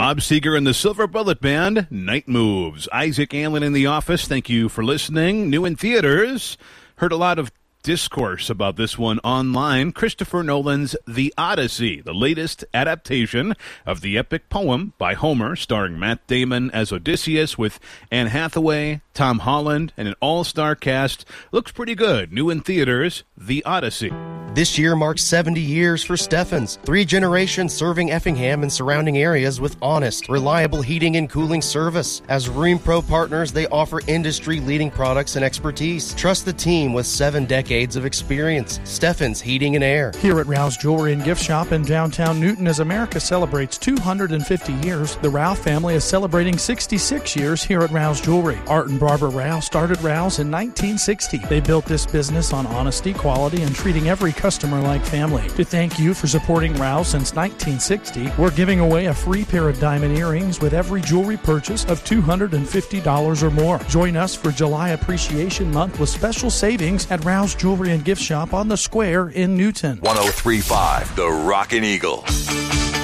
Bob Seger and the Silver Bullet Band, Night Moves. Isaac Allen in the office, thank you for listening. New in theaters. Heard a lot of discourse about this one online. Christopher Nolan's The Odyssey, the latest adaptation of the epic poem by Homer, starring Matt Damon as Odysseus with Anne Hathaway, Tom Holland, and an all-star cast. Looks pretty good. New in theaters, The Odyssey. This year marks 70 years for Steffens. 3 generations serving Effingham and surrounding areas with honest, reliable heating and cooling service. As Rheem Pro partners, they offer industry-leading products and expertise. Trust the team with 7 decades of experience. Steffens Heating and Air. Here at Rouse Jewelry and Gift Shop in downtown Newton, as America celebrates 250 years, the Rouse family is celebrating 66 years here at Rouse Jewelry. Art and Barbara Rouse started Rouse in 1960. They built this business on honesty, quality, and treating every customer like family. To thank you for supporting Rouse since 1960, we're giving away a free pair of diamond earrings with every jewelry purchase of $250 or more. Join us for July Appreciation Month with special savings at Rouse Jewelry and Gift Shop on the Square in Newton. 103.5 The Rockin' Eagle.